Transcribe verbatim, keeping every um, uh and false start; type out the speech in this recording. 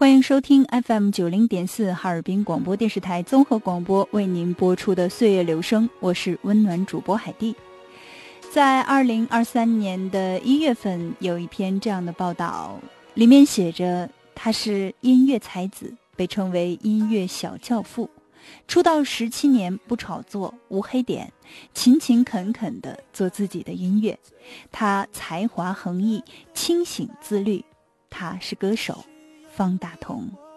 欢迎收听 F M 九零点四哈尔滨广播电视台综合广播为您播出的岁月留声，我是温暖主播海蒂。在二零二三年的一月份，有一篇这样的报道，里面写着他是音乐才子，被称为音乐小教父，出道十七年，不炒作，无黑点，勤勤恳恳地做自己的音乐。他才华横溢，清醒自律。他是歌手方大同。